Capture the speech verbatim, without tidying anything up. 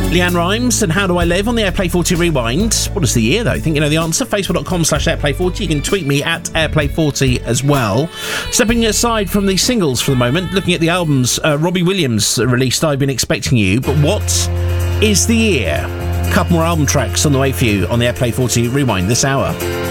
Leanne Rimes and How Do I Live on the Airplay forty Rewind. What is the year, though? Think you know the answer? Facebook.com slash Airplay40. You can tweet me at Airplay forty as well. Stepping aside from the singles for the moment, looking at the albums, uh, Robbie Williams released I've Been Expecting You, but what is the year? A couple more album tracks on the way for you on the Airplay forty Rewind this hour.